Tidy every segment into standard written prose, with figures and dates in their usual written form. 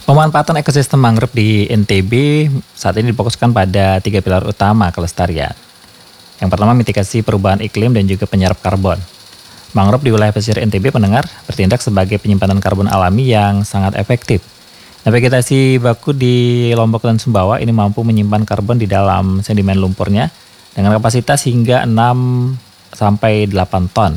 Pemanfaatan ekosistem mangrove di NTB saat ini difokuskan pada 3 pilar utama kelestarian. Yang pertama, mitigasi perubahan iklim dan juga penyerap karbon. Mangrove di wilayah pesisir NTB pendengar bertindak sebagai penyimpanan karbon alami yang sangat efektif. Nah, vegetasi baku di Lombok dan Sumbawa ini mampu menyimpan karbon di dalam sedimen lumpurnya dengan kapasitas hingga 6 sampai 8 ton.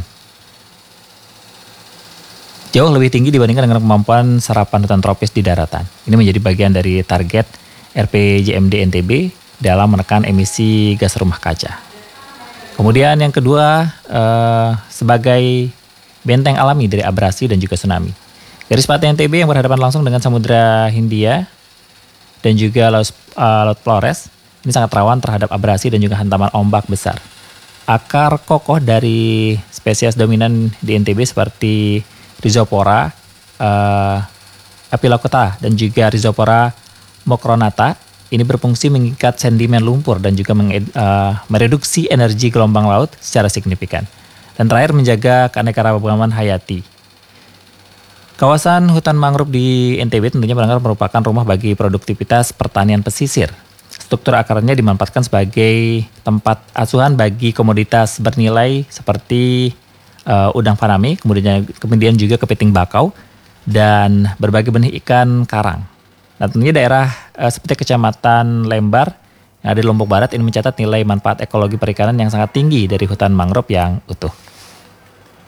Jauh lebih tinggi dibandingkan dengan kemampuan serapan hutan tropis di daratan. Ini menjadi bagian dari target RPJMD NTB dalam menekan emisi gas rumah kaca. Kemudian yang kedua, sebagai benteng alami dari abrasi dan juga tsunami. Garis pantai NTB yang berhadapan langsung dengan Samudra Hindia dan juga Laut Flores ini sangat rawan terhadap abrasi dan juga hantaman ombak besar. Akar kokoh dari spesies dominan di NTB seperti Rhizopora apilocota dan juga Rhizopora mocronata ini berfungsi mengikat sedimen lumpur dan juga mereduksi energi gelombang laut secara signifikan. Dan terakhir, menjaga keanekaragaman hayati. Kawasan hutan mangrove di NTB tentunya merupakan rumah bagi produktivitas pertanian pesisir. Struktur akarnya dimanfaatkan sebagai tempat asuhan bagi komoditas bernilai seperti udang faname, kemudian juga kepiting bakau, dan berbagai benih ikan karang. Nah, tentunya daerah seperti Kecamatan Lembar yang ada di Lombok Barat ini mencatat nilai manfaat ekologi perikanan yang sangat tinggi dari hutan mangrove yang utuh.